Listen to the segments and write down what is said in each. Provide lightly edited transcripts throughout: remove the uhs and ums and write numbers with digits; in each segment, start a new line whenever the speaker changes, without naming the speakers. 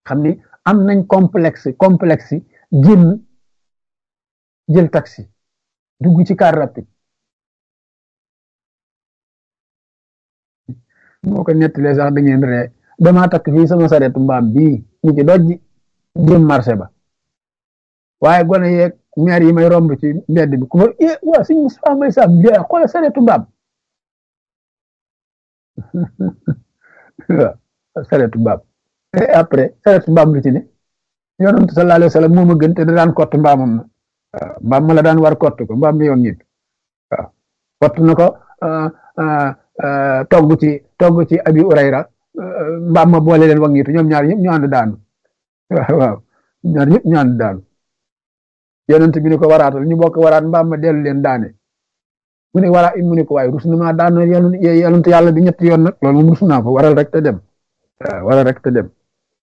xam ni am nañ complexe génn jël taxi dugg ci car rapide moo ko nettalee sax da ngeen ree damaa takk fii sama saretu mbaam bii ñu ci doj jëm marché ba waaye gone yeeg maire yi may romb ci mbedd bi ku ma waa suñ Moustapha Mbaye Sam bi xoolal saretu mbaam waaw saretu mbaam et après saretu mbaam lu ci ne yonent sallallahu alayhi wa sallam moo ma gën te da daan kott mbaamam na waaw mbaam ma la daan war kott ko mbaam mi yoon nit waaw kott na ko togg ci abi urayra mbaam ma boole leen wangitu ñoom ñaar ñëpp ñu ànd daanu waaw ñaar ñëpp ñu ànd daanu yonent bi ni ko waraatal ñu bokk waraat mbaam ma dellu leen daane mu ne wara mu ne ko waaye rus na maa daan yonent yàlla bi ñetti yoon nag loolu moom rus naa ko waral rek te dem waaw waral rek te dem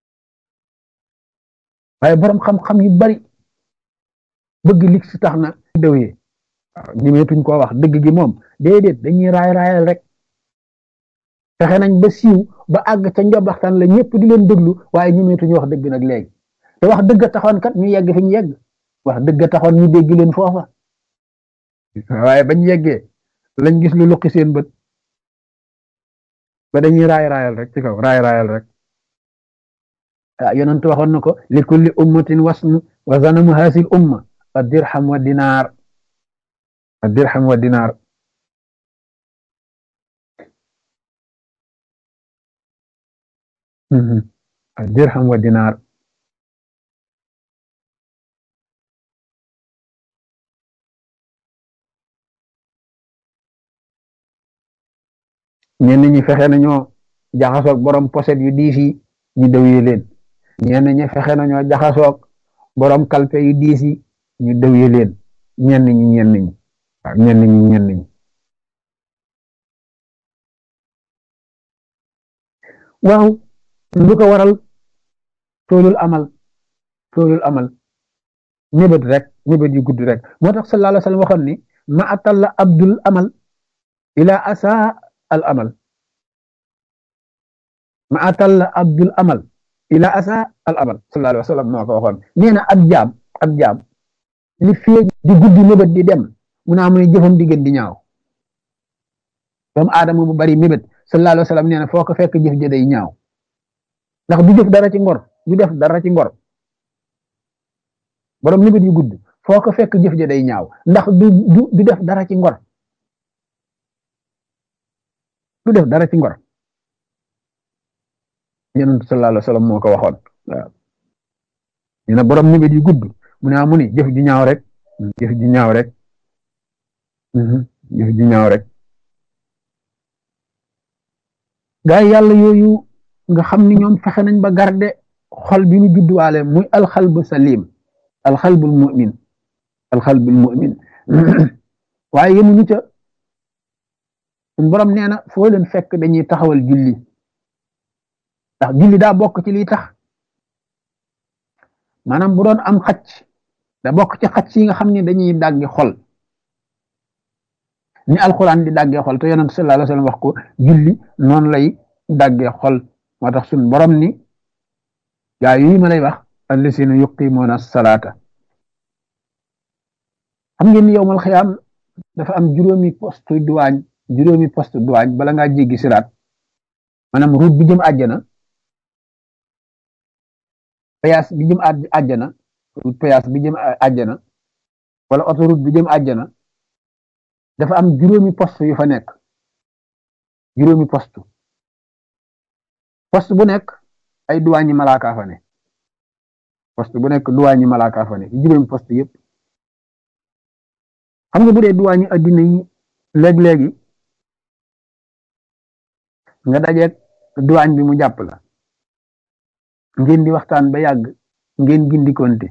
waaye borom xam-xam yu bari bëgg lig si tax na dëwee waaw ñemeetuñ koo wax dëgg gi moom déedéet dañuy raayal rek fexe nañ ba siiw ba àgg ca njobaxtaan la ñëpp di leen déglu waaye ñemeetuñu wax dëgg nag léegi te wax dëgg taxoon kat ñu yegg fi ñu yegg wax dëgg taxoon ñu dégg leen foofa waaye bañ yeggee lañ gis lu luqi seen bët ba dañuy raayal rek ci kaw raayal rek ah yonent waxoon na ko li kulli ummatin wasnu wa zanamu hasil umma ad-dirham wa dinaar ad-dirham wa dinaar ad-dirham wa dinaar ñenn ñi fexe nañoo jaxasoog borom poset yu diis yi ñu dëwee leen ñenn ñi fexe nañoo jaxasoog borom kalpe yu diis yi ñu dëwee leen ñenn ñi waaw ñenn ñi waaw lu ko waral toolul amal mébét rek mébét yu gudd rek moo tax sallallahu alayhi wa sallam waxoon ni ma atalla abdul amal ila asa al amal ma atalla abdul amal ila asa al amal sallallahu alayhi wa sallam moo ko waxoon nee na ab jaam li fii di guddi mébét di dem mu naa mu ne jëfam di gën di ñaaw doomu aadama bu bari mébét sallallahu alayhi wa sallam nee na foo ko fekk jëf ja day ñaaw ndax du jëf dara ci ngor du def dara ci ngor borom mébét yu gudd foo ko fekk jëf ja day ñaaw ndax du def dara ci ngor du def dara ci ngor yonent sallallahu alayhi wa sallam moo ko waxoon waaw ñu ne borom mébét yu gudd mu ne mu ni jëf ji ñaaw rek jëf ji ñaaw rek jëf ji ñaaw rek gaa yi yàlla yooyu nga xam ni ñoom fexe nañ ba garde xol bi ñu judduwaale muy alxalbu salim alxalbul mu'min waaye yemuñu ca suñ borom nee na foo leen fekk dañuy taxawal julli ndax julli daa bokk ci liy tax maanaam bu doon am xacc da bokk ci xacc yi nga xam ne dañuy dàggi xol ni alxuraan di dàggee xol te yonent sallallahu alayhi wa sallam wax ko julli noonu lay dàggee xol moo tax suñ borom ni gaa yi ma lay wax allasina yuqimuuna salaata xam ngeen ni yowmal xiyaam dafa am juróomi poste douane bala ngaa jéggi siraat maanaam route bi jëm àjjana péage bi jëm àjjana route péage bi jëm àjjana wala autoroute bi jëm àjjana dafa am juróomi poste yu fa nekk juróomi poste bu nekk ay douane yi malaaka fa ne poste bu nekk douane yi malaaka fa ne juróomi poste yëpp xam nga bu dee douane yi addina yi léeg-léegi nga dajeeg douane bi mu jàpp la ngeen di waxtaan ba yàgg ngeen gindikonte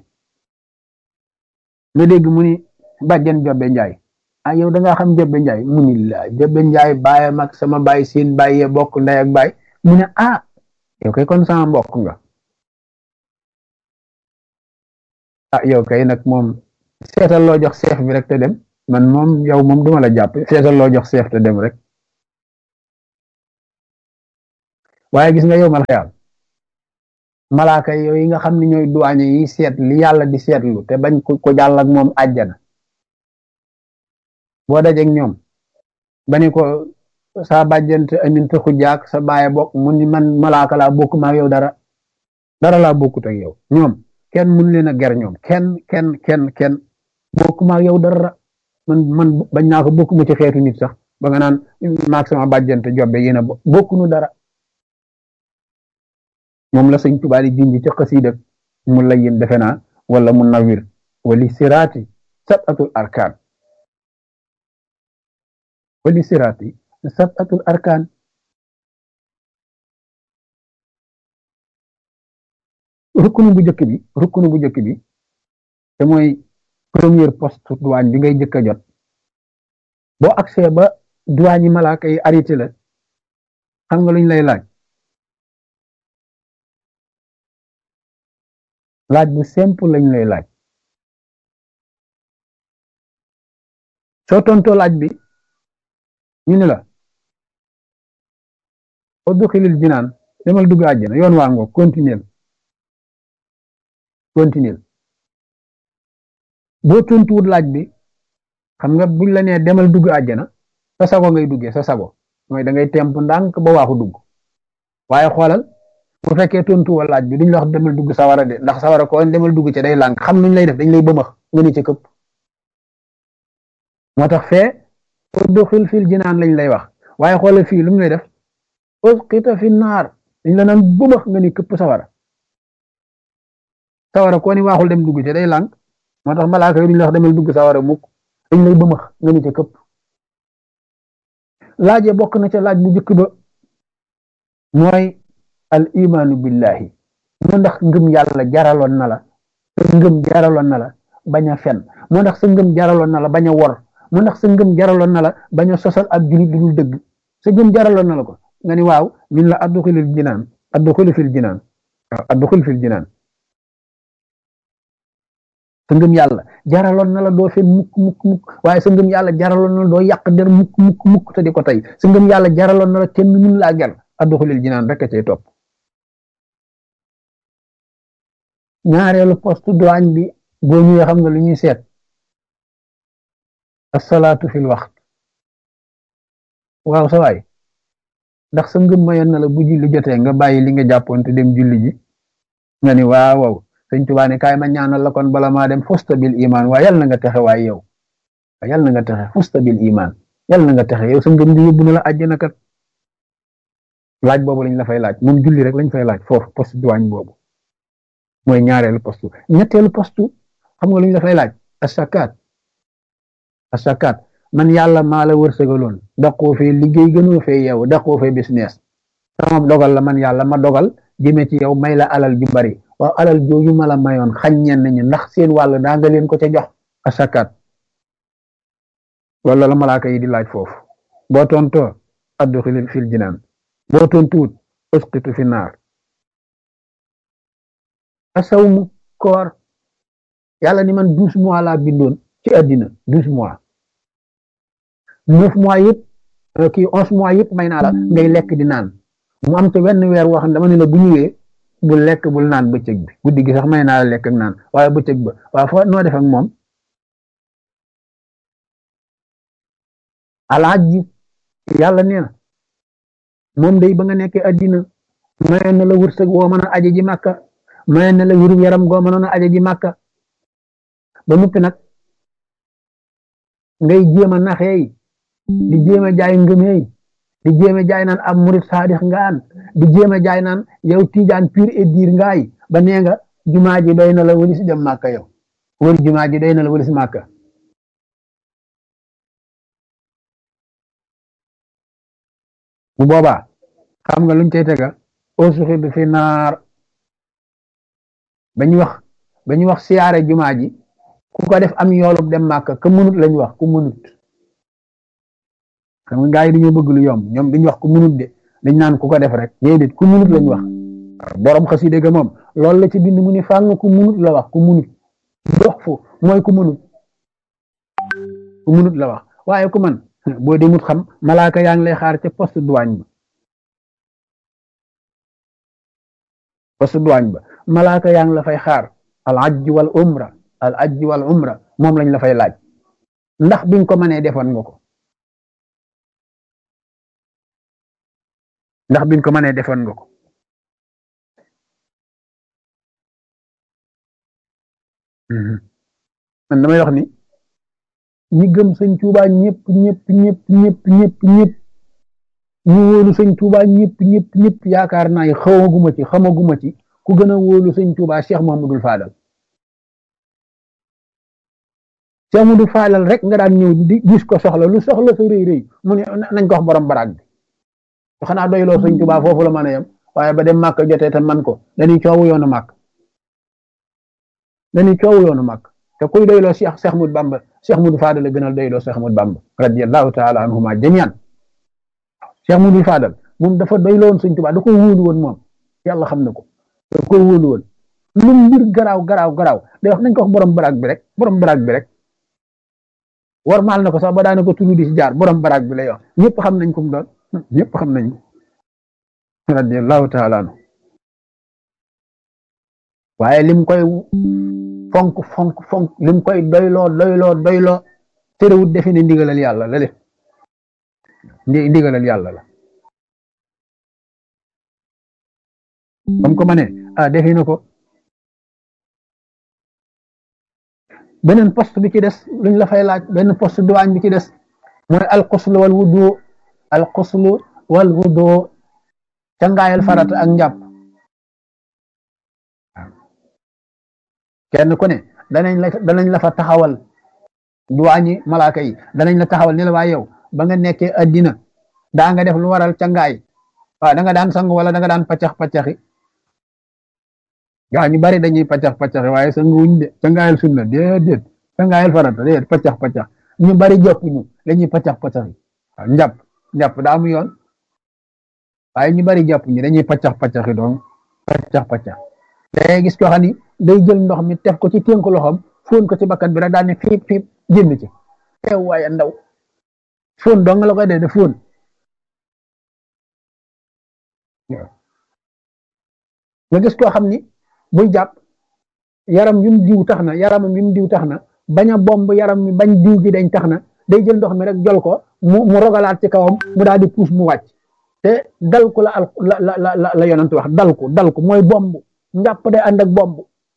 nga dégg mu ni bàjjen Jobbe Njaay ah yow da ngaa xam Jobbe Njaay mu ni la Jobbe Njaay baayam ak sama baay seen baay yee bokk ndey ak baay mu ne ah yow kay kon sama mbokk nga ah yow kay nag moom seetal loo jox chef bi rek te dem man moom yow moom duma la jàpp seetal loo jox chef te dem rek waaye gis nga yow mal xeyal malaaka yooyu nga xam ne ñooy duwaañe yi seet li yàlla di seetlu te bañ ko jàll ak moom àjjana boo dajeeg ñoom ba ni ko sa bàjjante aminte xujaak sa bàyyi bokk mu ni man malaaka laa bokkuma ak yow dara laa bokkut ak yow ñoom kenn mun leen a ger ñoom kenn bokkuma ak yow dara man bañ naa ko bokkuma ci xeetu nit sax ba nga naan maag sama bàjjante jobbe yéen a bokkunu dara moom la sëñ Tuubaa di junj ci xasiida mu layyin defe naa wala mu nawir wali siraati sabatul arkaan wali siraati sabatul arkaan rukkunu bu njëkk bi te mooy premier poste douane bi ngay jëkk a jot boo accès ba douane yi malaaka yi arrêté la xam nga luñ lay laaj bu simple lañ lay laaj soo tontoo laaj bi ñu ne la udxilil jinaan demal dugg àjjana yoon waa ngoo continuel boo tontuwut laaj bi xam nga buñ la nee demal dugg àjjana sa sago ngay duggee sa sago mooy da ngay temp ndànk ba waaxu dugg waaye xoolal bu fekkee tontuwul laaj bi duñ la wax demal dugg sawara de ndax sawara ko demal dugg ci day lànk xam nuñ lay def dañ lay bëmax nga ni ci këpp moo tax fee udxil fil jinaan lañ lay wax waaye xoolal fii lu mu lay def usqita fi naar dañ la naan bëmax nga ni këpp sawara ko ni waaxul dem dugg ci day lànk moo tax malaaka yi duñ la wax demal dugg sawara mukk dañ lay bëmax nga ni ci këpp laaje bokk na ca laaj bu njëkk ba mooy al imaanu billahi moo ndax ngëm yàlla jaraloon na la sa ngëm jaraloon na la bañ a fen moo ndax sa ngëm jaraloon na la bañ a wor moo ndax sa ngëm jaraloon na la bañ a sosal ab julit du dul dëgg sa ngëm jaraloon na la ko nga ni waaw min la adduxuli fil jinaan sa ngëm yàlla jaraloon na la doo fen mukk waaye sa ngëm yàlla jaraloon na la doo yàq der mukk te di ko tey sa ngëm yàlla jaraloon na la kenn mun laa ger adduxulil jinaan rek a cay topp ñaareelu poste douane bi boo ñëwee xam nga lu ñuy seet asalaatu fil waxt waaw sa waay ndax sa ngëm mayoon na la bu julli jotee nga bàyyi li nga jàppoon te dem julli ji nga ni waaw sëñ Tuubaa ne kaay ma ñaanal la kon bala maa dem fusta bil iman waaye yal na nga texe waaye yow yal na nga texe fusta bil iman yal na nga texe yow sa ngëm di yóbbu na la àjjana kat laaj boobu lañ la fay laaj moom julli rek lañ fay laaj foofu poste douane boobu mooy ñaareelu poste ñetteelu poste xam nga lu ñu la fay laaj asakaat man yàlla maa la wërsëgaloon daqoo fee liggéey gënoo fee yow daqoo fee business sama dogal la man yàlla ma dogal jëme ci yow may la alal ju bari waaw alal jooju ma la mayoon xañ ñenn ñi ndax seen wàll daa nga leen ko ca jox asakaat wala la malaaka yi di laaj foofu boo tontoo adduxil fil jinaan boo tontuwut usqitu fi naar asawmu koor yàlla ni man 12 mois laa bindoon ci àddina 12 mois 9 mois yëpp kii 11 mois yëpp may naa la ngay lekk di naan mu am te wenn weer woo xam ne dama ne la bu ñëwee bul lekk bul naan bëccëg bi guddi gi sax may naa la lekk ak naan waaye bëccëg ba waaye foo noo def ak moom alaaj ji yàlla nee na moom day ba nga nekkee àddina mayoon na la wërsëg woo mën a aje ji màkka mayoon na la wéru yaram goo mënoon a aje ji màkka ba noppi nag ngay jéem a naxeey di jéem a jaay ngëmeey di jéem a jaay naan ab murit saadix ngaan di jéem a jaay naan yow tiijaan pur et dur ngaay ba nee nga jumaa ji doy na la wëlis dem màkka yow wër jumaa ji doy na la wëlis màkka bu boobaa xam nga luñ cay tega ausuxi bi fi naar ba ñu wax siyaare jumaa ji ku ko def am yoolub dem màkka ka munut lañ wax ku munut xam nga gaa yi dañoo bëgg lu yomb ñoom duñ wax ku munut de dañ naan ku ko def rek déedéet ku munut lañ wax borom xasida ga moom loolu la ci bind mu ni fàng ku munut la wax ku munut dox fu mooy ku munut la wax waaye ku man boo demut xam malaaka yaa ngi lay xaar ca poste douane bi poste douane ba malaaka yaa ngi la fay xaar al ajj wal umra moom lañ la fay laaj ndax biñ ko mënee defoon nga ko ndax biñ ko mënee defoon nga ko man damay wax ni ñi gëm sëñ Tuubaa ñëpp ñëpp ñëpp ñëpp ñëpp ñëpp ñu wóolu sëñ Tuubaa ñëpp ñëpp ñëpp yaakaar naa yi xamaguma ci ku gën a wóolu sëñ Tuubaa Cheikh Mouhamadoul Fadal Cheikh Mouhamadoul Fadal rek nga daan ñëw di gis ko soxla lu soxla sa rëy rëy mu ne nañ ko wax borom baraag bi xanaa doyloo sëñ Tuubaa foofu la mën a yem waaye ba dem màkk jotee te man ko dañuy coowu yoonu màkk te kuy doyloo Cheikh Ahmadou Bamba Cheikh Mouhamadoul Fadal la gënal doyloo Cheikh Ahmadou Bamba radiyallahu taala anhuma jamian Cheikh Mouhamadoul Fadal moom dafa doyloon sëñ Tuubaa da ko wóolu woon moom yàlla xam na ko da ko wóolu woon lu mbir garaaw day wax nañ ko wax borom baraag bi rek war maal na ko sax ba daana ko tunu di si jaar borom baraag bi lay wax ñëpp xam nañ ko mu doon ñëpp xam nañ ko radiyallahu taala anhu waaye lim koy fonk lim koy doyloo terewut defe ne ndigalal yàlla la def ndigalal yàlla la bam ko mënee defe na ko beneen poste bi ci des luñ la fay laaj benn poste douane bi ci des mooy alxuslu wal wudu cangaayal farata ak njàpp kenn ku ne danañ la fa taxawal duwaañi malaaka yi danañ la taxawal ni la waa yow ba nga nekkee addina daa nga def lu waral cangaay waaw da nga daan sang wala da nga daan paccaxi gaa ñu bari dañuy paccaxi waaye sanguwuñ de cangaayal sunna déedéet cangaayal farata déedéet paccax ñu bari joppuñu dañuy paccaxi waaw njàpp daa am yoon waaye ñu bari joppuñu dañuy paccaxi donc paccax day gis ko xam ni day jël ndox mi tef ko ci tënk loxoom fóon ko ci bakkan bi rek daal ne fiip génn ci teew waaye ndaw fóon dong la koy dee fóon nga gis koo xam ni buy jàpp yaramam yu mu diw tax na bañ a bomb yaram mi bañ diw gi dañ tax na day jël ndox mi rek jol ko mu rogalaat ci kawam mu daal di puus mu wàcc te dal ko la yonent wax dal ko mooy bomb njàpp day ànd ak bomb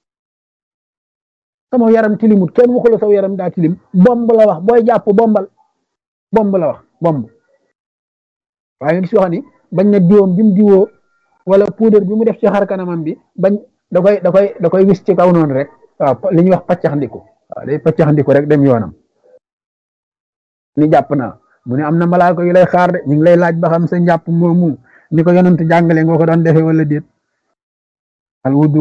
sama yaram tilimut kenn waxula saw yaram daa tilim bomb la wax booy jàpp bomb la wax bomb waaye nga gis yoo xam ni bañ na diwoom bi mu diwoo wala poudre bi mu def ci xar kanamam bi bañ da koy wis ci kaw noonu rek waaw li ñuy wax paccaxndiku waaw day paccaxndiku rek dem yoonam ni jàpp naa mu ne am na malaaka yu lay xaar de ñu ngi lay laaj ba xam sa njàpp moomu ni ko yonent jàngale nga ko doon defee wala déet al wudu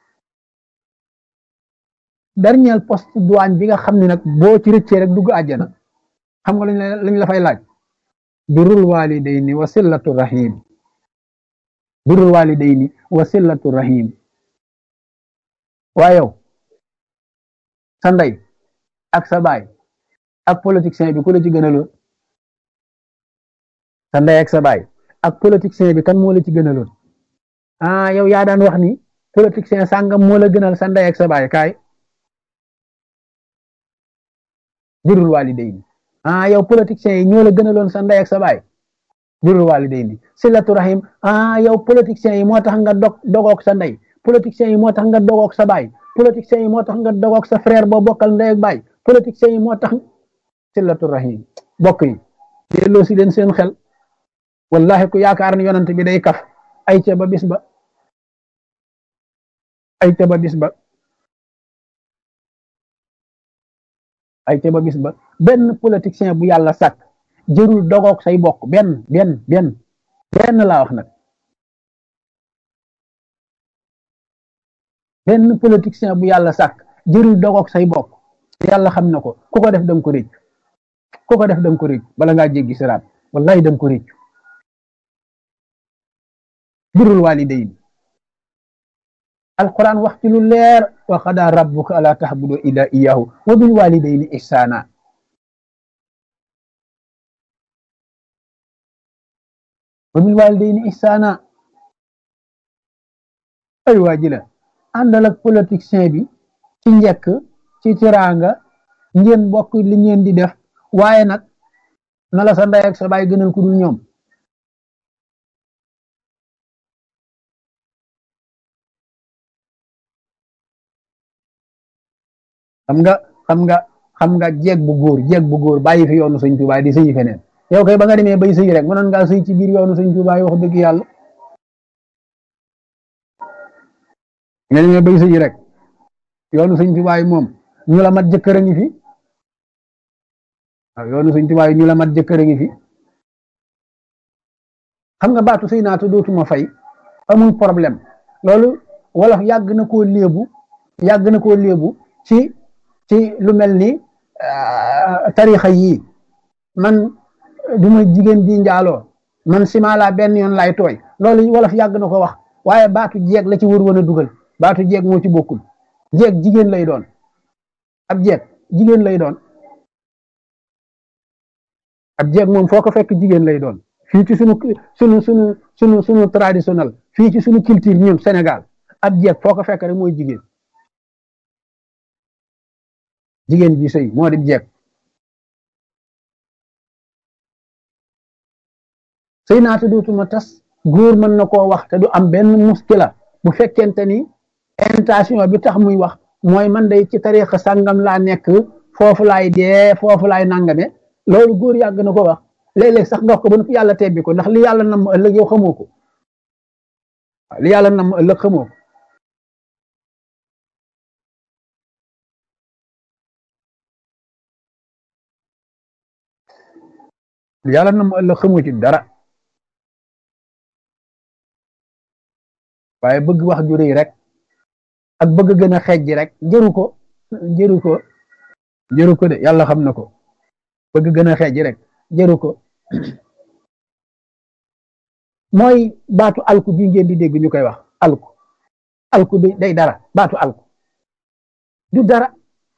dernier poste douane bi nga xam ne nag boo ci rëccee rek dugg àjjana xam nga lañ la fay laaj birrul walidayni wa sillatu rahim waa yow sa ndey ak sa baay ak politicien bi ku la ci gënaloon sa ndey ak sa baay ak politicien bi kan moo la ci gënaloon yow yaa daan wax ni politicien sàngam moo la gënal sa ndey ak sa baay kaay birrul walidayni yow politiciens yi ñoo la gënaloon sa ndey ak sa baay birrul walidayni silatu rahim yow politiciens yi moo tax nga dogoog sa ndey politiciens yi moo tax nga dogoog sa baay politiciens yi moo tax nga dogoog sa frère boo bokkal ndey ak baay politiciens yi moo tax silatu rahim bokk yi delloo si leen seen xel wallahi ku yaakaar ni yonent bi day kaf ay ca ba bis ba benn politicien bu yàlla sàkk jërul dogoog say bokk benn laa wax nag benn politicien bu yàlla sàkk jërul dogoog say bokk yàlla xam na ko ku ko def danga ko réccu bala ngaa jéggi siraat wallahi danga ko réccu birrul walidayni alquran wax ci lu leer wa qadaa rabbuka alaa ta'budu illaa iyyaahu wa bil walidayni ihsaana ay waa ji la àndal ak politicien bi ci njëkk ci tiraanga ngeen bokk li ngeen di def waaye nag na la sa ndey ak sa baay gënal ku dul ñoom. xam nga xam nga xam nga jeeg bu góor bàyyi fi yoonu sëñ Tuubaa di sëyi feneen yow kay ba nga demee bay sëyi rek mënoon ngaa sëy ci biir yoonu sëñ Tuubaa wax dëgg yàlla nga demee bay sëyi rek yoonu sëñ Tuubaa moom ñu la mat jëkkër a ngi fi waaw yoonu sëñ Tuubaa ñu la mat jëkkër a ngi fi xam nga baatu sëy naatu dootuma fay amul problème loolu wolof yàgg na koo léebu ci lu mel ni tarixa yii man duma jigéen di njaaloo man simala benn yoon lay tooy loolu wolof yàgg na ko wax waaye baatu jeeg la ci wër woon a dugal baatu jeeg moo ci bokkul jeeg jigéen lay doon ab jeeg jigéen lay doon ab jeeg moom foo ko fekk jigéen lay doon fii ci sunu traditionnel fii ci sunu culture ñun Sénégal ab jeeg foo ko fekk rek mooy jigéen jigéen ji sëy moo di jeeg sëy naata dootuma tas góor mën na koo wax te du am benn muskila bu fekkente ni intention bi tax muy wax mooy man day ci tariixa sàngam laa nekk foofu laay dee foofu laay nangame loolu góor yàgg na ko wax léeg-léeg sax nga wax ko ba yàlla tebbi ko ndax li yàlla nam ëllëg yow xamoo ko li yàlla nam ëllëg xamoo ko yàlla na mu ëllëg xamoo ci dara waaye bëgg wax ju rëy rek ak bëgg gën a xeej rek jëru ko de yàlla xam na ko bëgg gën a xeej rek jëru ko mooy baatu alku bi ngeen di dégg ñu koy wax alku bi day dara baatu alku du dara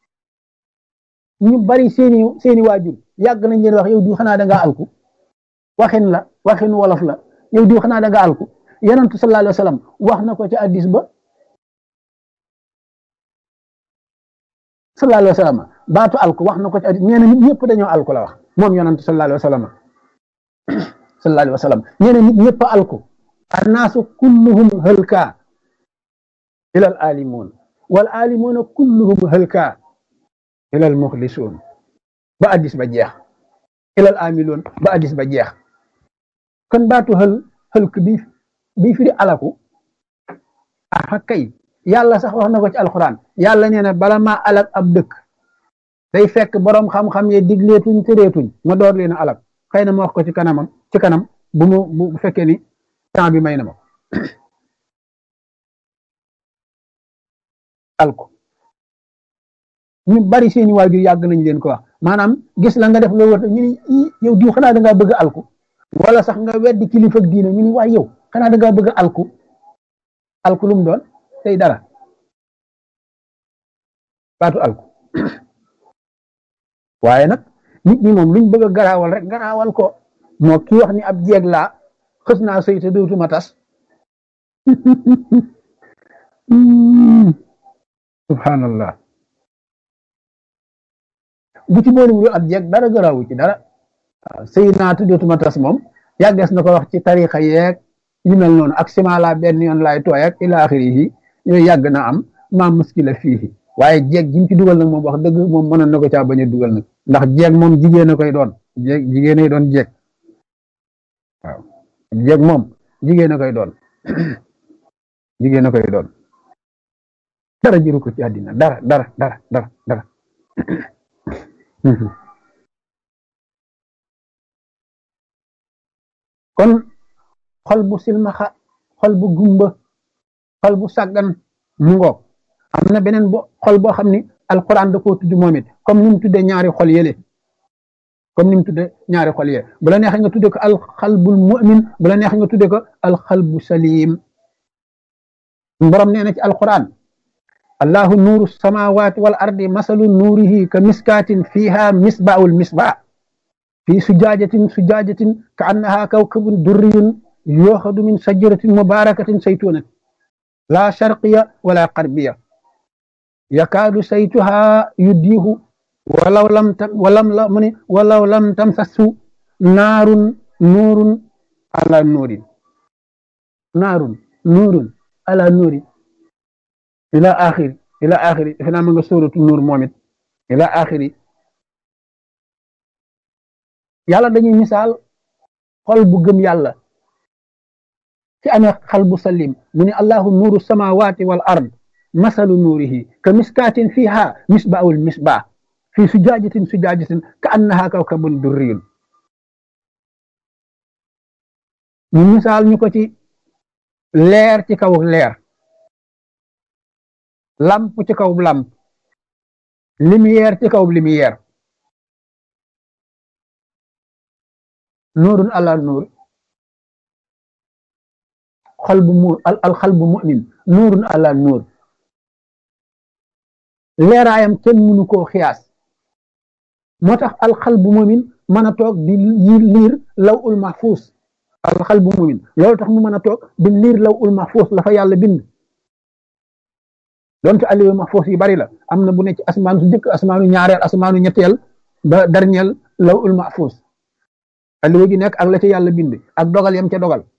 ñu bari seeni waajur yàgg nañ leen wax yow diw xanaa da ngaa alku waxin wolof la yow diw xanaa da ngaa alku yonent sallallahu alayhi wa sallam wax na ko ci hadiis ba sallallahu alayhi wa sallam baatu alku wax na ko ci hadiis nee na nit ñëpp dañoo alku la wax moom yonent sallallahu alayhi wa sallam sallallahu alayhi wa sallam nee na nit ñëpp alku annaasu kulluhum halka ila al alimun wal alimuuna kulluhum halka ila al muxlisuun ba hadiis ba jeex ilal amiloon ba hadiis ba jeex kon baatu xëlk bi firi alaku ah kay yàlla sax wax na ko ci alxuraan yàlla nee na bala maa alak ab dëkk day fekk boroom xam-xam ye digleetuñ tëreetuñ ma door leen a alak xëy na ma wax ko ci kanam bu fekkee ni temps bi may na ma alku ñu bari seeni waajur yàgg nañ leen ko wax maanaam gis la nga def loolu war ñu ni yow diw xanaa da ngaa bëgg alku wala sax nga weddi kilifa ak diine ñu ni waay yow xanaa da ngaa bëgg alku lu mu doon tey dara baatu alku waaye nag nit ñi moom luñ bëgg a garaawal rek garaawal ko moo kii wax ni ab jeeg laa xës naa sëy te dootuma tas subhanallah bu ci boole wu ab jeeg dara garaawu ci dara sëy naa te dootuma tas moom yàggees na ko wax ci tarixa yeeg yu mel noonu ak simala benn yoon laay tooy ak ila axirihi yooyu yàgg na am maa muskila fii waaye jeeg ji mu ci dugal nag moom wax dëgg moom mënoon na ko caa bañ a dugal nag ndax jeeg moom jigéen a koy doon jigéen ay doon jeeg waaw jeeg moom jigéen a koy doon jigéen a koy doon dara jëru ko ci àddina dara kon xol bu silmaxa xol bu gumba xol bu sàggan mu ngoog am na beneen xol boo xam ni alquran da koo tudd moom it comme ni mu tuddee ñaari xol yële bu la neexee nga tuddee ko alxalbul mu'min bu la neexee nga tuddee ko alxalbu salim borom nee na ci alquran allahu nuuru samawati wal ardi masalu nuurihi ka miskaatin fiha misbaul misbah fi sujaajatin ka annaha kawkabun durriyun yooxadu min sajaratin mubarakatin saytunatin la sharqiya wala qarbiya yakaadu saytuha yuddiihu walaw lam tamsasu naarun nuurun ala nuurin naarun nuurun ala nuurin ila axiri defe naa ma nga sóoratu nuur moom it ila axiri yàlla dañuy misaal xol bu gëm yàlla ci amee xal bu salim mu ne allahu nuuru samawati wal ard masalu nuurihi ka miskaatin fiha misbaawul misbaa fi sujaajatin ka annaha kawkabun durriyun ñu misaal ñu ko ci leer ci kaw leer lamp ci kaw lamp lumière ci kaw lumière nuurun ala nuur alxalbu mu'min nuurun ala nuur leeraayam kenn mënu koo xiyaas moo tax alxalbu mu'min mën a toog di liir law ul mahfuus alxalbu mu'min loolu tax mu mën a toog di liir law ul mahfuus la fa yàlla bind donte aliwa mahfuus yi bari la am na bu ne ci asmaanu su njëkk asmaanu ñaareel asmaanu ñetteel ba dernier law ul mahfuus aliwa gi nekk ak la ca yàlla bind ak dogal yam ca dogal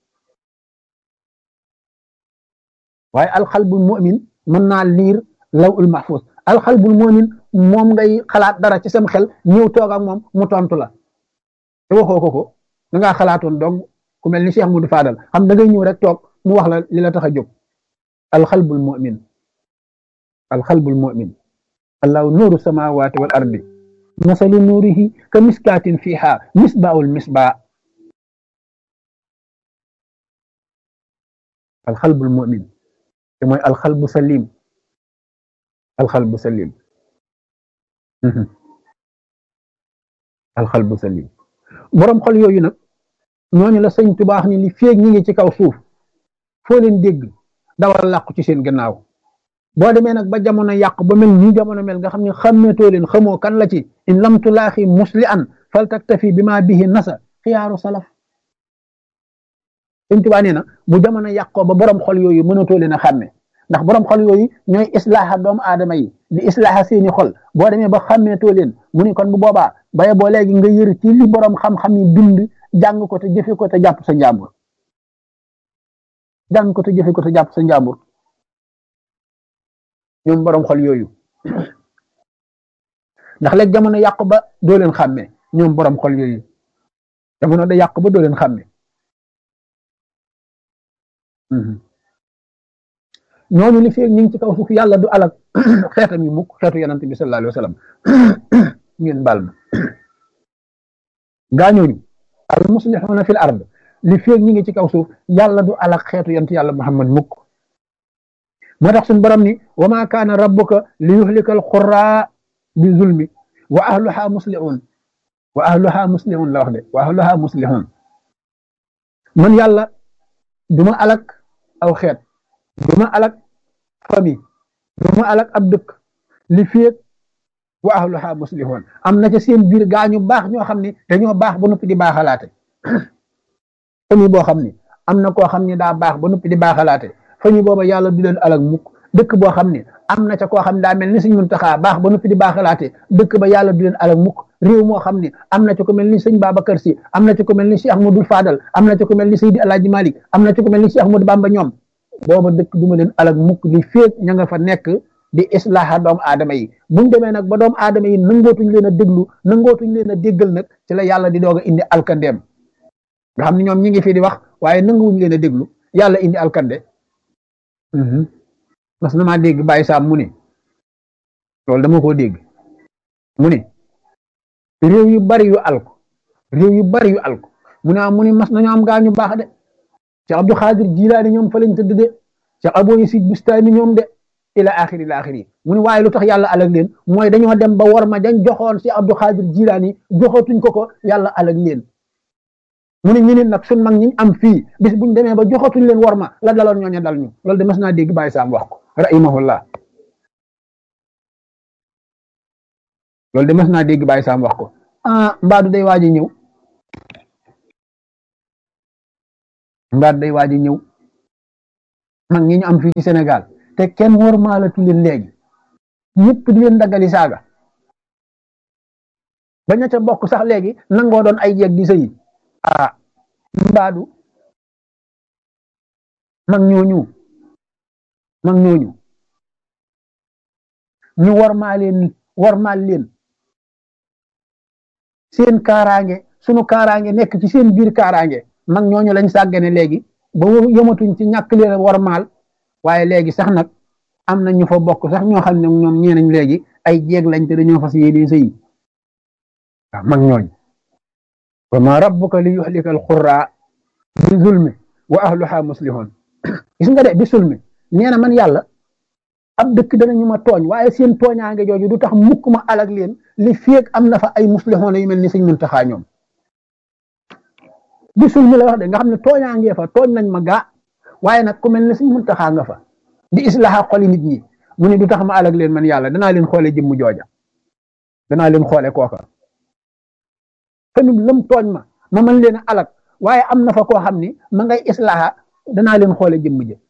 waaye alxalbul mu'min mën naa liir law ul mahfuus alxalbul mu'min moom ngay xalaat dara ci sam xel ñëw toog ak moom mu tontu la te waxoo ko da ngaa xalaatoon donc ku mel ni Cheikh Moudou Fadal xam da ngay ñëw rek toog mu wax la li la tax a jóg alxalbul mu'min alxalbul mu'min allahu nuuru samawati wal ardi masalu nuurihi ka miskaatin fiha misbaawul misbaa alxalbul mu'min te mooy alxalbu salim alxalbu salim alxalbu salim borom xol yooyu nag ñooñu la sëñ Tuubaa ni li feeg ñi ngi ci kaw suuf foo leen dégg dawal làqu ci seen gannaaw boo demee nag ba jamono yàq ba mel nii jamono mel nga xam ne xàmmeetoo leen xamoo kan la ci in lam tulaaxi musli an fal taktafi bi ma bihi nasa xiyaaru salaf sëñ Tuubaa nee na bu jamono yàqoo ba borom xol yooyu mënatoo leen a xàmme ndax borom xol yooyu ñooy islaaha doomu aadama yi di islaaha seeni xol boo demee ba xàmmeetoo leen mu ni kon bu boobaa baye boo léegi nga yër ci li borom xam-xam yi bind jàng ko te jëfe ko te jàpp sa njàmbur jàng ko te jëfe ko te jàpp sa njàmbur ñoom borom xol yooyu ndax léegi jamono yàqu ba doo leen xàmme ñoom borom xol yooyu jamono da yàqu ba doo leen xàmme ñooñu li feeg ñu ngi ci kaw suuf yàlla du alak xeetam yi mukk xeetu yonent bi sallallahu alayhi wa sallam ngeen baal ma gaa ñooñu al muslihuna fil ard li feeg ñu ngi ci kaw suuf yàlla du alak xeetu yonent yàlla Muhammad mukk moo tax suñu borom ni wa ma kaana rabbuka li yuhlika al qura bi zulmi wa ahluha muslihun la wax de wa ahluha muslihun man yàlla duma alak aw xeet duma alak famille duma alak ab dëkk li féeg wa ahluha muslihun am na ca seen biir gaa ñu baax ñoo xam ne dañoo baax ba noppi di baaxalaate famille boo xam ne am na koo xam ne daa baax ba noppi di baaxalaate famille booba yàlla du leen alak mukk dëkk boo xam ne am na ca koo xam ne daa mel ni sëñ Muntaxa baax ba noppi di baaxalaate dëkk ba yàlla du leen alak mukk réew moo xam ne am na ca ko mel ni sëñ Babacar Si am na ca ko mel ni Cheikh Ahmadou Fadal am na ca ko mel ni Seydi Alaaji Malik am na ca ko mel ni Cheikh Ahmadou Bamba ñoom booba dëkk du ma leen alak mukk li féeg ña nga fa nekk di islaaha doomu aadama yi buñ demee nag ba doomu aadama yi nangootuñ leen a déglu nangootuñ leen a déggal nag ci la yàlla di doog a indi alkandeem nga xam ne ñoom ñi ngi fi di wax waaye nanguwuñ leen a déglu yàlla indi alkande mas na maa dégg Baye Sam mu ne loolu dama koo dégg mu ne réew yu bari yu alko mu ne mu ne mas nañu am gaa ñu baax de Cheikh Abdou Khadir Jilaani ñoom fa lañ tëdd de Cheikh Abou Yasid Bustami ñoom de ila axiri mu ne waaye lu tax yàlla alag leen mooy dañoo dem ba war ma dañ joxoon Cheikh Abdou Khadir Jilaani joxatuñ ko yàlla alag leen mu ne ñu ne nag sun mag ñi am fii bis buñ demee ba joxatuñ leen war ma la daloon ñooñu dal ñu loolu de mas naa dégg Baye Sam wax ko rahimahullah loolu de mas naa dégg Baye Sam wax ko mbaadu day waaj a ñëw mbaadu day waaj a ñëw mag ñi ñu am fii ci Sénégal te kenn wormaalatu leen léegi ñëpp di leen daggali saaga ba ña ca bokk sax léegi nangoo doon ay jeeg di sëyi ah mbaadu mag ñooñu mag ñooñu ñu wormaal leen seen kaaraange sunu kaaraange nekk ci seen biir kaaraange mag ñooñu lañ sàggane léegi ba yëmatuñ ci ñàkk leen wormaal waaye léegi sax nag am na ñu fa bokk sax ñoo xam ne ñoom ñeenañ léegi ay jeeg lañ te dañoo fas yéene sëyi waaw mag ñooñu wa ma rabbuka li yuhlika al qura bi zulmi wa ahluha muslihun gis nga de bi zulmi nee na man yàlla ab dëkk danañu ma tooñ waaye seen tooñaange jooju du tax mukk ma alag leen li feeg am na fa ay muslixoon yu mel ni sëñ Muntaxa ñoom bisul mi la wax de nga xam ne tooñaangee fa tooñ nañ ma gaa waaye nag ku mel ne sëñ Muntaxa nga fa di islaha xoli nit ñi mu ne du tax ma alag leen man yàlla danaa leen xoole jëmm jooja danaa leen xoole kooka tamit lëm tooñ ma mën leen a alag waaye am na fa koo xam ni ma ngay islaha danaa leen xoole jëmm ja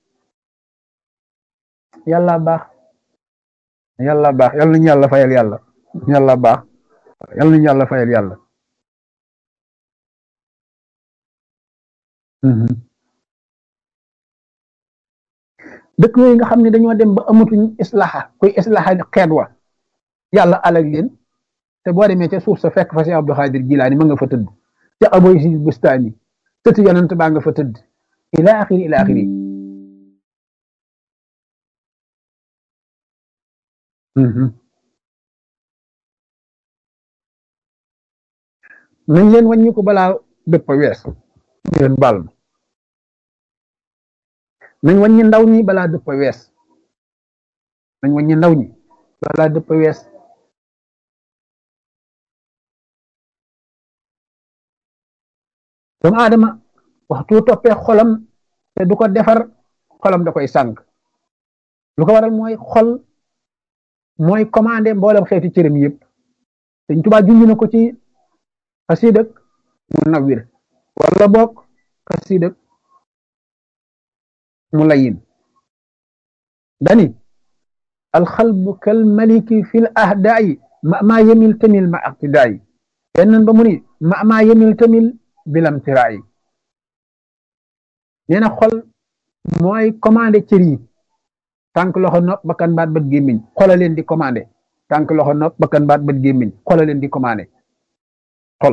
yàlla baax yàlla baax yàlla nañu yàlla fayal yàlla yàlla baax yàlla nañu yàlla fayal yàlla dëkk yooyu nga xam ne dañoo dem ba amatuñ islaha kuy islaha xeet wa yàlla alag leen te boo demee ca suuf sa fekk fa si Abdou Xaadir Jilaani ma nga fa tëdd ca Aboy Si Bustaani tëdd yonent baa nga fa tëdd ila axiri ila axiri nañ leen wàññi ko balaa dëpp wees ngeen baal ma nañ wàññi ndaw ñi balaa dëpp wees nañ wàññi ndaw ñi balaa dëpp wees doomu aadama waxtu toppee xolam te du ko defar xolam da koy sànq lu ko waral mooy xol mooy commandé mboolem xeeti cërëm yëpp Sëñ Tuubaa junj na ko ci xasiidak Munawwir wala boog xasiidak Mulayin dani alxalbu kal maliki fil ahdaayi ma yemil tamil ma aqtidaayi yenn ba mu ni ma yemil tamil bilam tiraayi nee na xol mooy commandé cër yi tànk loxo nopp bakkan baat bët gémmiñ xola leen di commandé tànk loxo nopp bakkan baat bët gémmiñ xola leen di commandé xol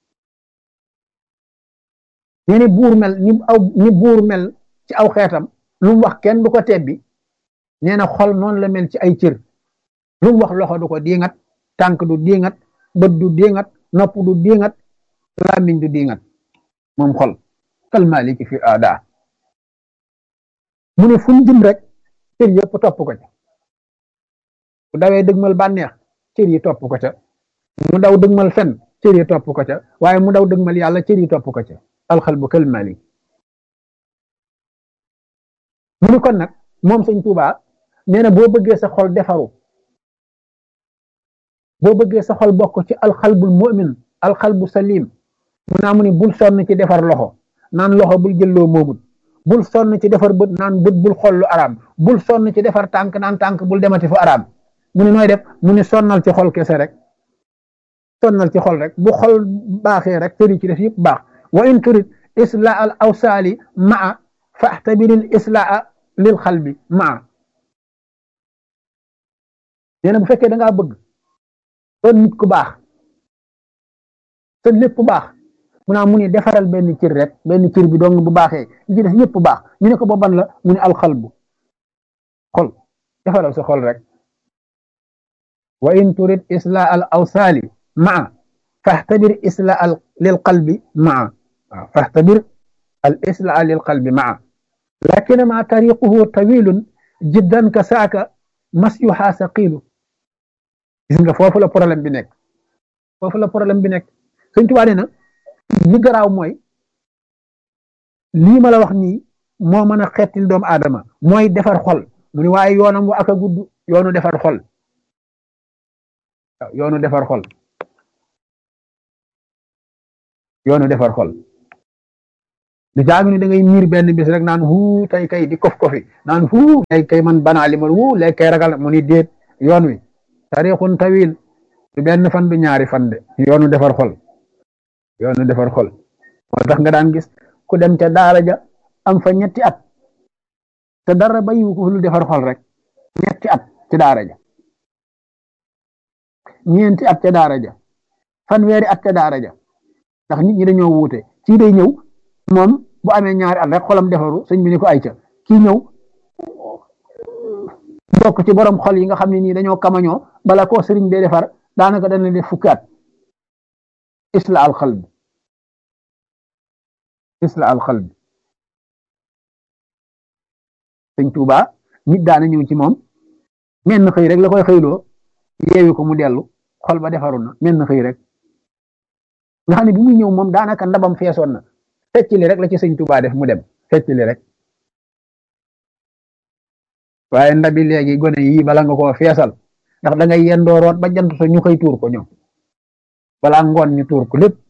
nee ni buur mel ni buur mel ci aw xeetam lu mu wax kenn du ko tebbi nee na xol noonu la mel ci ay cër lu mu wax loxo du ko diingat tànk du diingat bët du diingat nopp du diingat làmmiñ du diingat moom xol kal maliki fi aada mu ne fu mu jëm rek cër yëpp topp ko ca bu dawee dëgmal bànneex cër yi topp ko ca mu daw dëgmal fen cër yi topp ko ca waaye mu daw dëgmal yàlla cër yi topp ko ca alxalbu kal malik mu ni kon nag moom sëñ Tuubaa nee na boo bëggee sa xol defaru boo bëggee sa xol bokk ci alxalbul mu'min alxalbu salim mu naa mu ni bul sonn ci defar loxo naan loxo bul jëlloo moomut bul sonn ci defar bët naan bët bul xool lu araam bul sonn ci defar tànk naan tànk bul demati fu araam mu ni nooy def mu ni sonnal ci xol kese rek sonnal ci xol rek bu xol baaxee rek tëri ci def yëpp baax wa in turid islaa al awsaali maa faxtabiril islaa lil xalbi maa nee na bu fekkee da ngaa bëgg doon nit ku baax te lépp baax mu naa mu ni defaral benn cër rek benn cër bi dong bu baaxee li ci def yëpp baax ñu ne ko booban la mu ne alxalbu xol defaral sa xol rek wa in turid islaa al awsaali maa faxtabir islaa lil qalbi maa waaw faxtabir al islaa lil qalbi maa lakin ma tariquhu tawilun jiddan ka saaka masyuha saqilu gis nga foofu la problème bi nekk foofu la problème bi nekk Sëñ Tuubaa nee na li garaaw mooy lii ma la wax nii moo mën a xettil doomu aadama mooy defar xol mu ni waaye yoonam wa ak a gudd yoonu defar xol waaw yoonu defar xol yoonu defar xol du jaagu ni da ngay miir benn bis rek naan huu tey kay di kof kofi naan huu tey kay man banaa li man huu léegi kay ragal mu ni déet yoon wi tarixun tawil du benn fan du ñaari fan de yoonu defar xol yoonu defar xol moo tax nga daan gis ku dem ca daara ja am fa ñetti at te dara bayiwu ko lu defar xol rek ñetti at ci daara ja ñeenti at ca daara ja fanweeri at ca daara ja ndax nit ñi dañoo wuute kii day ñëw moom bu amee ñaari at rek xolam defaru sëñ bi ni ko ay ca kii ñëw bokk ci borom xol yi nga xam ne nii dañoo kamañoo bala koo sëriñ bee defar daanaka dana def fukki at isla al qalbi isla al qalbi sëñ Tuuba nit daana ñëw ci moom menn xëy rek la koy xëyloo yeewi ko mu dellu xol ba defaru na menn xëy rek nga xam ne bi muy ñëw moom daanaka ndabam feesoon na feccili rek la ci sëñ Tuuba def mu dem feccili rek waaye ndabi léegi gone yii bala nga koo feesal ndax da ngay yendoo root ba jant so ñu koy tuur ko ñoom balaa ngoon ñu tuur ko lépp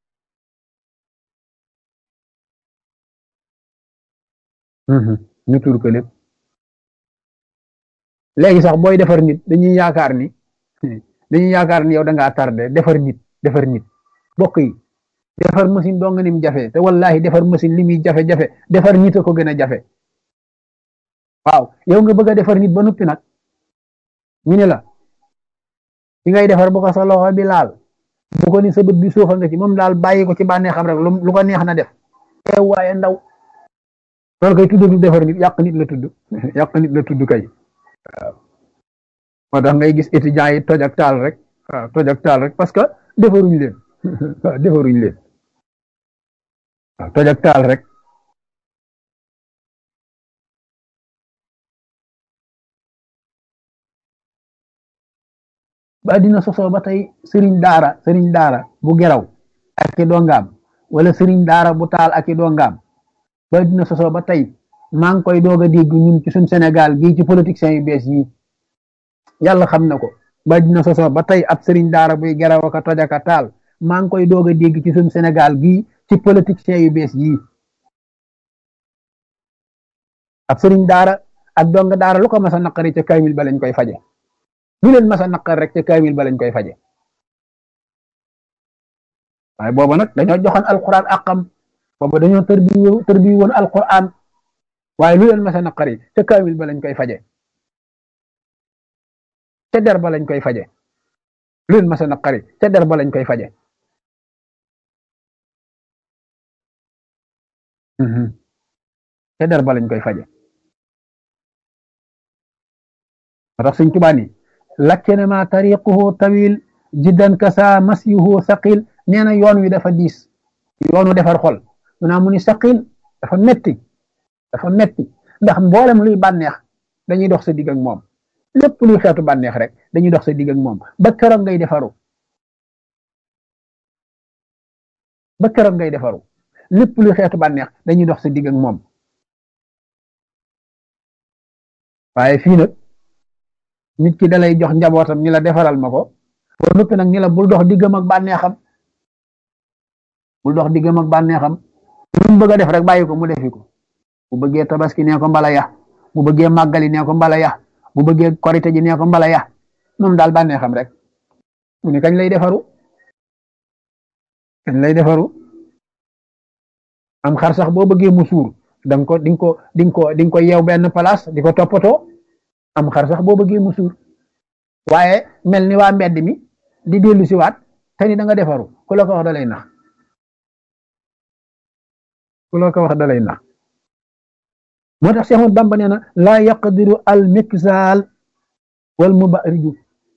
ñu tuur ko lépp léegi sax booy defar nit dañuy yaakaar ni yow da ngaa tardé defar nit bokk yi defar machine doo nga nim jafe te wallahi defar machine li muy jafe-jafe defar nit a ko gën a jafe waaw yow nga bëgg a defar nit ba noppi nag ñu ne la ci ngay defar bu ko sa loxo bi laal bu ko ni sa bët bi suufa nga ci moom daal bàyyi ko ci bànnee xam rek lu ko neex na def teew waaye ndaw loolu kay tudd du defar nit yàq nit la tudd yàq nit la tudd kay waaw moo tax ngay gis étudiants yi toj ak taal rek waaw toj ak taal rek parce que defaruñ leen waaw defaruñ leen waaw toj ak taal rek ba dina sosoo ba tey sëriñ daara bu geraw ak i dongaam wala sëriñ daara bu taal ak i dongaam ba dina sosoo ba tey maa ngi koy doog a dégg ñun ci suñ Sénégal gii ci politiciens yu bees yi yàlla xam na ko ba dina sosoo ba tey ab sëriñ daara buy geraw ak a toj ak a taal maa ngi koy doog a dégg ci suñ Sénégal gii ci politiciens yu bees yi ab sëriñ daara ak donga daara lu ko mas a naqari ca kaymil ba lañ koy faje lu leen mas a naqar rek ca kaymil ba lañ koy faje waaye booba nag dañoo joxoon alquran àqam booba dañoo tërbi woon alquran waaye lu leen mas a naqari ca kaymil ba lañ koy faje ca der ba lañ koy faje lu leen mas a naqari ca der ba lañ koy faje ca der ba lañ koy faje moo tax sëñ Tuubaa ni lakkenema tariquhu tawil jiddan kasa masyuhu saqil nee na yoon wi dafa diis yoonu defar xol mu naa mu ni saqil dafa metti ndax mboolem luy bànneex dañuy dox sa digg ak moom lépp luy xeetu bànneex rek dañuy dox sa digg ak moom ba keroog ngay defaru lépp luy xeetu bànneex dañuy dox sa digg ak moom waaye fii nag nit ki dalay jox njabootam ni la defaral ma ko ba noppi nag ni la bul dox diggam ak bànneexam lu mu bëgg a def rek bàyyi ko mu defi ko bu bëggee tabaski nee ko mbala ya bu bëggee màggali nee ko mbala ya bu bëggee korite ji nee ko mbala ya moom daal bànneexam rek mu ni kañ lay defaru am xar sax boo bëggee mu suur danga ko di nga ko yeew benn place di ko toppatoo am xar sax boo bëggee mu suur waaye mel ni waa mbedd mi di dellu si waat te ni da nga defaru ku la ko wax dalay nax moo tax Seex Ahmadu Bamba nee na laa yaqdiru al miksaal wal mubariju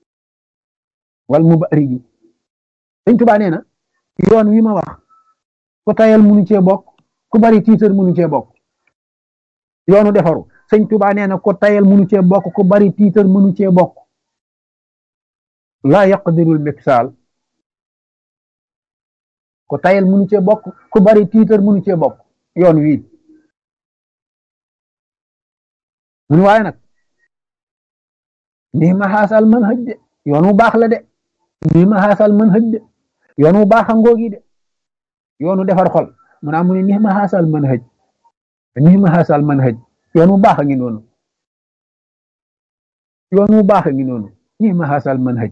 Sëñ Tuubaa nee na yoon wi ma wax ku tayal munu cee bokk ku bari tiitar munu cee bokk yoonu defaru Sëñ Tuubaa nee na ku tayal munu cee bokk ku bari tiitar munu cee bokk laa yaqdirul miksaal ku tayal munu cee bokk ku bari tiitar munu cee bokk yoon wii mun waaye nag nii ma xaasal mën hëj de yoon wu baax la de nii ma xaasal mën hëj de yoon wu baax a ngoogi de yoonu defar xol mu naa mu ne nihma haasal manhaj nihma haasal manhaj yoon wu baax a ngi noonu yoon wu baax a ngi noonu nihma haasal manhaj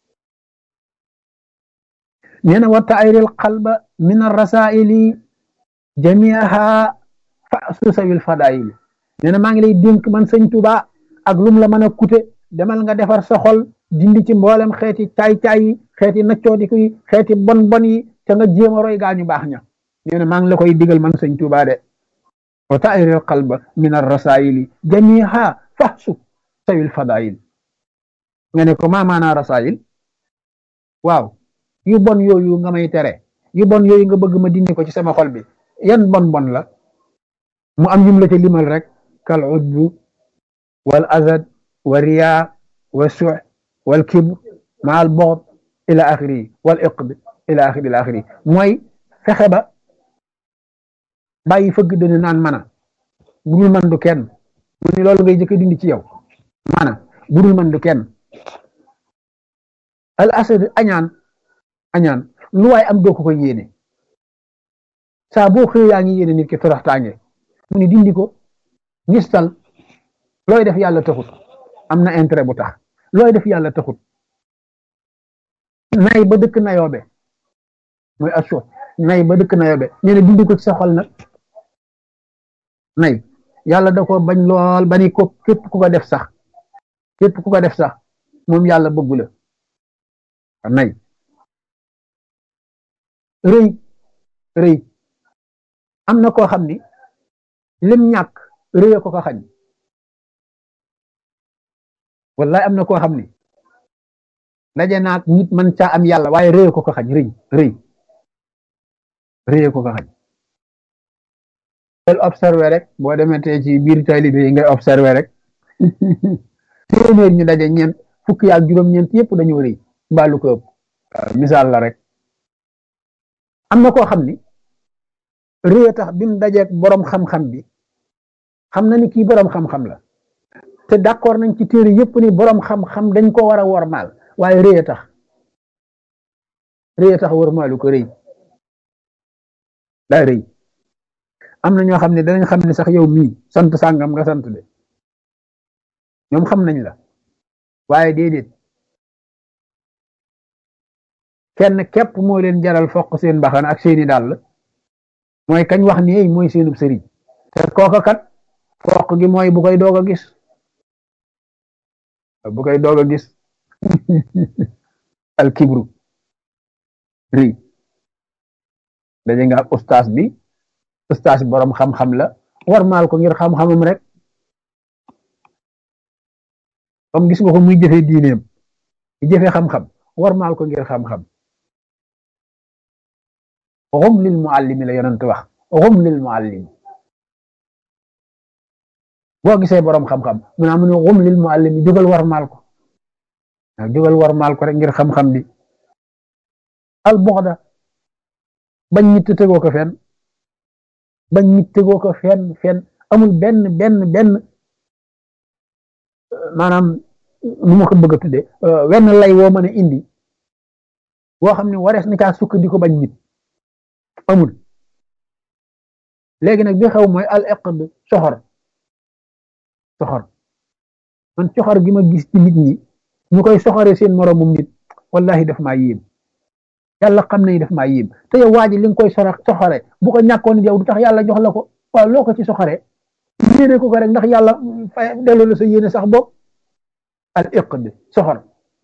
nee na wa tayril qalba min arrasaili jamiaha fasu sawil fadaili nee na maa ngi lay dénk man sëñ Tuuba ak lum la mën a kute demal nga defar sa xol dindi ci mboolem xeeti caay-caay yi xeeti naccoodiku yi xeeti bon bon yi te nga jéem a roy gaañu baax ña nee na maa ngi la koy digal man sëñ Tuuba de wa tayril qalba min arrasaili jamiaha fasu sawil fadail nga ne ko maa maanaa rasail waaw yu bon yooyu nga may tere yu bon yooyu nga bëgg ma dindi ko ci sama xol bi yan bon bon la mu am ñum la ca limal rek kal udbu wal azad wa riya wa su wal kibr ma al bughd ila axiri wal iqd ila axiri mooy fexe ba bàyyi fëgg dana naan mana budul man du kenn mu ni loolu ngay jëkk dindi ci yow mana budul man du kenn al asad añaan lu waay am doo ko koy yéene saa boo xëy yaa ngi yéene nit ki toroxtaange mu ni dindi ko ngistal looy def yàlla taxut am na intérêt bu tax looy def yàlla taxut nay ba dëkk nayoobe mooy assu nay ba dëkk nayoobe nee na dindi ko ci sa xol nag nay yàlla da ko bañ lool ba ni ko képp ku ko def sax moom yàlla bëggu la nay rëy am na koo xam ni lim ñàkk rëy ko ko xañ wallahi am na koo xam ni daje naag nit man caa am yàlla waaye rëy ko ko xañ rëy ko ko xañ del observé rek boo demetee ci biir taalibe yi ngay observé rek téeméer ñu daje ñeent fukki ak juróom-ñeent yëpp dañoo rëy mbaalu ko ëpp misaal la rek am na koo xam ni rëy tax bi mu dajeeg borom xam-xam bi xam na ni kii borom xam-xam la te d'accord nañ ci téere yëpp ni borom xam-xam dañ ko war a wormaal waaye rëy tax wormaalu ko rëy daa rëy am na ñoo xam ne danañ xam ne sax yow mii sant sàngam nga sant de ñoom xam nañ la waaye déedéet kenn képp moo leen jaral foq seen mbaxana ak seeni dàll mooy kañ wax ni ey mooy seenub sëriñ te kooka kat foq gi mooy bu koy doog a gis al kibru ri daje nga ak ustaas bi borom xam-xam la warmaal ko ngir xam-xamam rek comme gis nga ko muy jëfe diineem di jëfe xam-xam warmaal ko ngir xam-xam xum lil muallimi la yonent wax xum lil muallimi boo gisee borom xam-xam mu naa mu ne xum lil muallimi jógal warmaal ko rek ngir xam-xam bi al buxda bañ nit tegoo ko fenn amul benn maanaam nu ma ko bëgg a tudde wenn lay woo mën a indi boo xam ne warees na caa sukk di ko bañ nit amul léegi nag bi xew mooy al iqd soxor man soxor gi ma gis ci nit ñi ñu koy soxore seen moroomum nit wallahi daf maa yéem yàlla xam nañ daf maa yéem te yow waa ji li nga koy soxore bu ko ñàkkoon yow du tax yàlla jox la ko waaw loo ko ci soxore yéene ko rek ndax yàlla fay delloo la sa yéene sax bopp al iqd soxor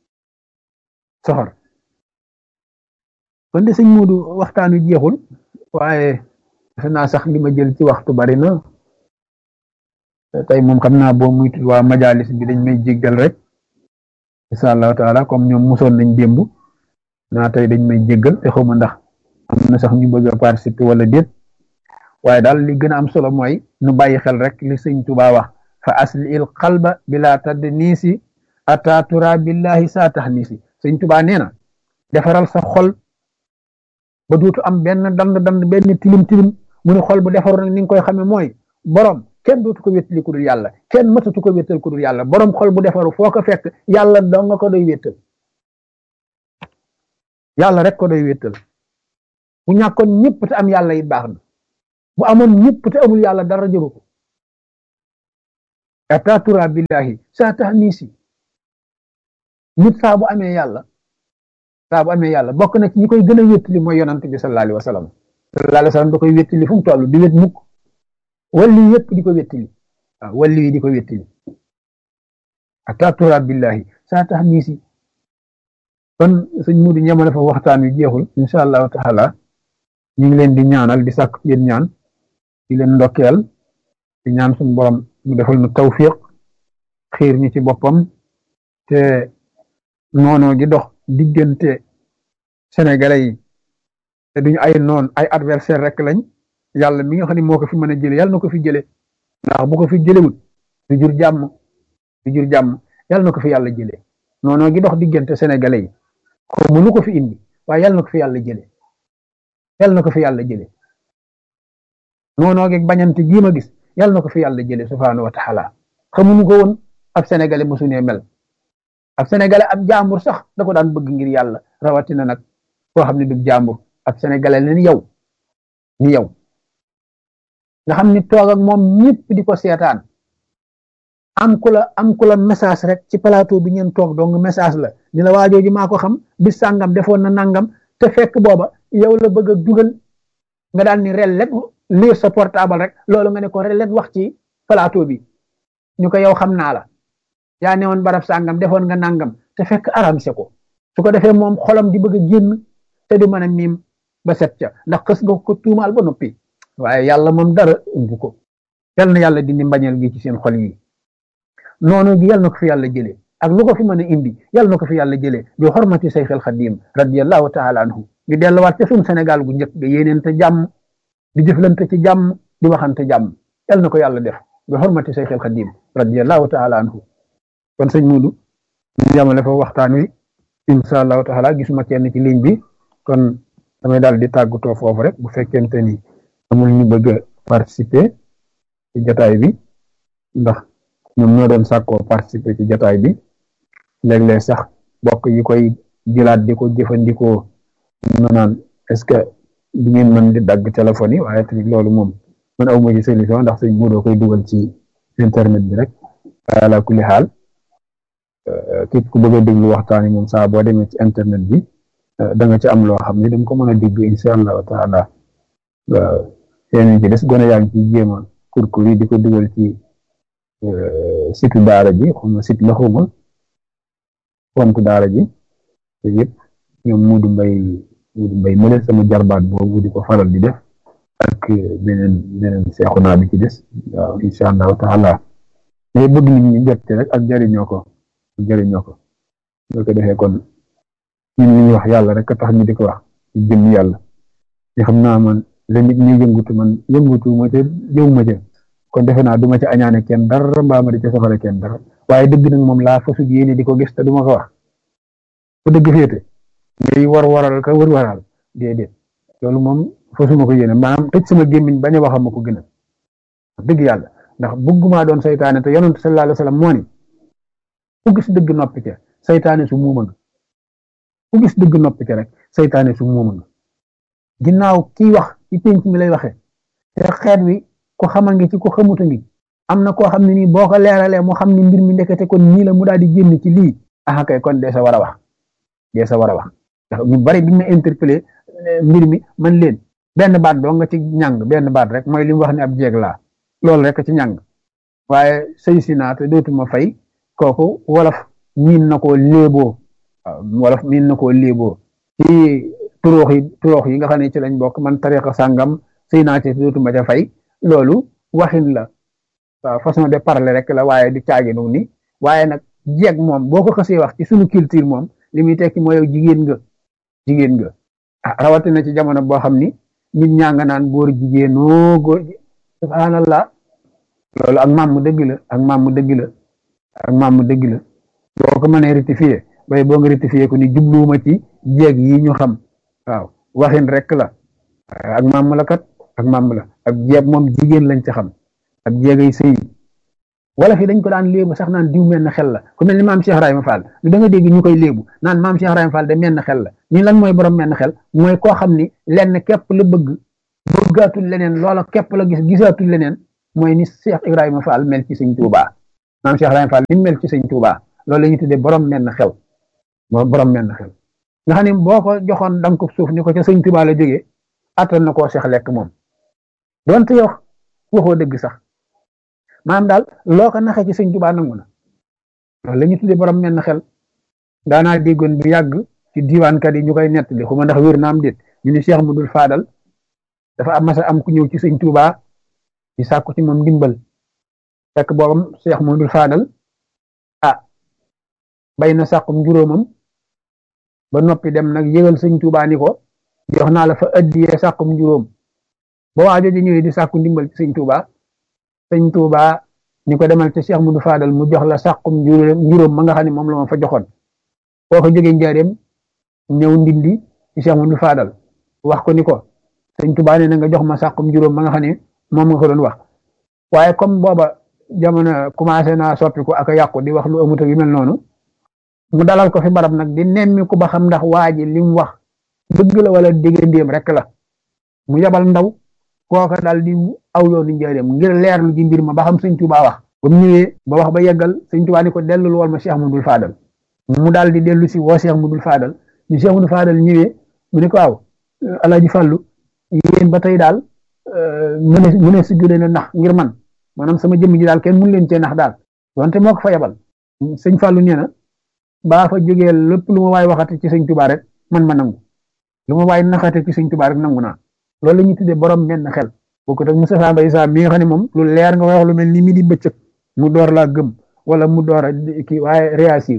kon de sëñ Muudu waxtaan wi jeexul waaye defe naa sax li ma jël ci waxtu bari na tey moom xam naa boo muy tudd waa majalis bi dañ may jéggal rek insha allahu taala comme ñoom musoon nañ démb naa tey dañ may jéggal te xawma ndax am na sax ñu bëgg a participer wala déet waaye daal li gën a am solo mooy nu bàyyi xel rek li sëñ Tuubaa wax fa asli il qalba bila tadnisi ata tura billahi saa tahnisi sëñ Tuubaa nee na defaral sa xol ba duutu am benn dand benn tilim mu ne xol bu defaru nag ni nga koy xamee mooy borom kenn dootu ko wéttali ku dul yàlla kenn mëtatu ko wéttal ku dul yàlla borom xol bu defaru foo ko fekk yàlla dong nga ko doy wéttal yàlla rek ko doy wéttal bu ñàkkoon ñëpp te am yàlla yi baax na bu amoon ñëpp te amul yàlla dara jëru ko atatura billahi sa tahmisi nit saa bu amee yàlla bokk na ci ñi koy gën a wéttali mooy yonante bi sallallahu alayhi wa sallam da koy wéttali fu mu toll di wét mukk walli yëpp di ko wéttali waaw walli yi di ko wéttali atatura billahi sa tahmisi kon sëñ Mudu ñamale fa waxtaan wi jeexul insha allahu taala ñu ngi leen di ñaanal di sàkk yéen ñaan di leen ndokkeel di ñaan suñu borom mu defal nu tawfiq xiir ñi ci boppam te noonoo gi dox diggante sénégalais yi te duñu ay noon ay adversaire rek lañ yàlla mi nga xam ne moo ko fi mën a jële yàlla na ko fi jële ndax bu ko fi jëlewut du jur jàmm yàlla na ko fi yàlla jële noonoo gi dox diggante sénégalais yi ko mënu ko fi indi waaye yàlla na ko fi yàlla jële noonoo gi bañante gii ma gis yàlla na ko fi yàlla jële subhaanahu wa taala xamuñu ko woon ab sénégalais mosunee mel ab sénégalais ab jàmbur sax da ko daan bëgg ngir yàlla rawatina nag koo xam ne du jàmbur ab sénégalais la ni yow nga xam ni toog ak moom ñëpp di ko seetaan am ku la message rek ci plateau bi ngeen toog donc message la ni la waajooji maa ko xam bis sàngam defoon na nangam te fekk booba yow la bëgg a dugal nga daal ni rellet lire sa portable rek loolu nga ne ko rellet wax ci plateau bi ñu ko yow xam naa la yaa ne woon barab sàngam defoon nga nangam te fekk aramse ko su ko defee moom xolam di bëgg a génn te du mën a miim ba set ca ndax xës nga ko tuumaal ba noppi waaye yàlla moom dara umbu ko yal na yàlla dindi mbañeel gi ci seen xol yi noonu gi yal na ko fi yàlla jëlee ak lu ko fi mën a indi yal na ko fi yàlla jëlee bi xormati Seyxul Xadim radiyallahu taala anhu ñu delluwaat ca suñu Sénégal gu njëkk ga yéeneente jàmm di jëflante ci jàmm di waxante jàmm yal na ko yàlla def bi xormati Seyxul Xadim radiyallahu taala anhu kon sëñ Mudu ñu yamale fa waxtaan wi insha allahu taala gisuma kenn ci ligne bi kon damay daal di tàggatoo foofu rek bu fekkente ni amul ñu bëgg a participer ci jataay bi ndax ñoom ñoo doon sàkkoo participer ci jataay bi léeg-léeg sax bokk yi koy jëlaat di ko jëfandikoo ñu naan est-ce que du ngeen mën di dagg téléphone yi waaye tamit loolu moom man awma ci solution ndax sëñ Mudu koy dugal ci internet bi rek ala kulli xaal képp ku bëgg a déglu waxtaan yi moom saa boo demee ci internet bi da nga ci am loo xam ne da nga ko mën a dégg insha allahu taala yeneen ci des gone yaa ngi ci jéem a kurkur yi di ko dugal ci site daara ji xuma site la xuma compte daara ji te yëpp ñoom Mudu Mbay mu leen sama jarbaat boobu di ko faral di def ak beneen seexu naa bi ci des waaw insha allahu taala mais bëgg nit ñi jot rek ak jëriñoo ko boo ko defee kon ñun li ñuy wax yàlla rek a tax ñu di ko wax ci jëm yàlla te xam naa man la nit ñi yëngutu man yëngutu ma ca jëw ma ca kon defe naa du ma ca añaane kenn dara mbaa ma di ca safale kenn dara waaye dëgg nag moom laa fasut yéene di ko gis te du ma ko wax fu dëgg féete ngay waral ka waral déedéet loolu moom fasuma ko yéene maanaam tëj sama gémmiñ bañ a waxam ma ko gën a dëgg yàlla ndax bëgguma doon saytaane te yonent sallallahu alayhi wa sallam moo ni ku gis dëgg noppi ca saytaane su muuma nga ku gis dëgg noppi ca rek saytaane su muuma nga ginnaaw kiy wax ci pénc mi lay waxee te xeet wi ko xamal ngi ci ko xamuta ngi am na koo xam ne nii boo ko leeralee mu xam ni mbir mi ndekete kon nii la mu daal di génn ci lii kay kon dee sa war a wax ndax ñu bari biñ ma interpellé mbir mi man leen benn baat doo nga ci ñàng benn baat rek mooy li mu wax ne ab jeeg laa loolu rek ci ñàng waaye sëy si naa te dootuma fay kooku wolof miin na koo léeboo ci turoox yi nga xam ne ci lañ bokk man tariqa sàngam sëy naa ci dootuma ca fay loolu waxin la waaw façon de parler rek la waaye di caaginu ni waaye nag jeeg moom boo ko xasee wax ci suñu culture moom li muy tekki mooy yow jigéen nga rawatina ci jamono boo xam ni nit ñaa nga naan góor jigéenoo góor subhanallah loolu ak maam mu dëgg la boo ko mënee rectifier bay boo nga rectifier ko ni jubluwuma ci jeeg yi ñu xam waaw waxin rek la ak maam la kat ak maam la ak jeeg moom jigéen lañ ci xam ak jeegay sëy wala fi dañ ko daan léebu sax naan diw mel na xel la ku mel ni maam Cheikh Ibrahima Fall lu da nga dégg ñu koy léebu naan maam Cheikh Ibrahima Fall de mel na xel la ñu lan mooy borom mel na xel mooy koo xam ni lenn képp la bëgg bëggaatul leneen loola képp la gisaatul leneen mooy ni Cheikh Ibrahima Fall mel ci sëñ Touba maam Cheikh Ibrahima Fall ni mel ci sëñ Touba loolu la ñuy tuddee borom menn xel borom menn xel nga xam ne boo ko joxoon danga ko suuf ni ko ca sëñ Touba la jógee attan na koo seex lekk moom donte yow waxoo dëgg sax maanaam daal loo ko naxee ci sëñ Touba nangu na loolu la ñuy tuddee borom menn xel daanaa déggoon bu yàgg ci diiwaankat yi ñu koy nettali xuma ndax wér na am déet ñu ni Cheikh Mudul Faadal dafa am masa am ku ñëw ci sëñ Touba di sàkku ci moom ndimbal fekk boobam Cheikh Mudul Faadal bay na sàkkum juróomam ba noppi dem nag yëgal sëñ Touba ni ko jox naa la fa addiyee sàkkum juróom ba waajo ji ñëwee di sàkku ndimbal ci sëñ Touba sëñ Touba ni ko demal ci Cheikh Mudul Faadal mu jox la sàkkum juróom ma nga xam ne moom la ma fa joxoon boo ko jógee njaareem ñëw ndindi ci Cheikh Mudul Faadal wax ko ni ko sëñ Touba ne na nga jox ma sàkkum juróom ma nga xam ne moom nga ko doon wax waaye comme booba jamono commencé naa soppi ko ak a yàqu di wax lu amut ak yu mel noonu mu dalal ko fi barab nag di nemmi ko ba xam ndax waa ji li mu wax dëgg la wala diggandéem rek la mu yabal ndaw kooka daal di aw yoonu njaareem ngir leerlu ji mbir ma ba xam sëñ Touba wax ba mu ñëwee ba wax ba yeggal sëñ Touba ni ko dellul wool ma Cheikh Mudul Faadal mu daal di dellu si woo Cheikh Mudul Faadal ñu Cheikh Mudul Faadal ñëwee mu ne ko waaw Alaaji Fàllu yéen ba tey daal mu ne si gën a nax ngir man maanaam sama jëmm ji daal kenn mun leen cee nax daal wante moo ko fa yabal sëñ Fàllu nee na baa fa jógee lépp lu ma waay waxate ci sëñ Touba rek man ma nangu lu ma waay naxate ci sëñ Touba rek nangu naa loolu la ñuy tuddee borom menn xel bokkut ak Moustapha Mbaye Sam mi nga xam ne moom lu leer nga wax lu mel ni mi di bëccëg mu door laa gëm wala mu door a kii waaye réagir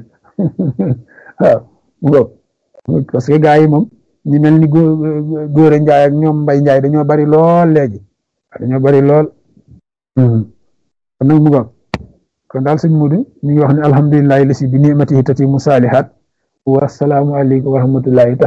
waaw parce que gars yi moom ñu mel ni góor a njaay ak ñoom mbay njaay dañoo bari lool léegi dañoo bari lool kon nag mu ngoog kon daal sëñ Mudu mi ngi wax ne alhamdulillahi lasi bi nimatihi tatimu saalihaat wa salaamu aleykum wa rahmatullahi